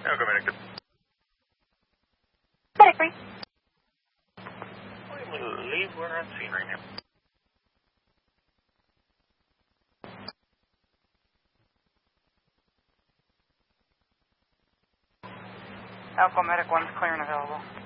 I'll go medic. Medic 3. We leave, we're on scene right now. Alpha Medic 1's clear and available.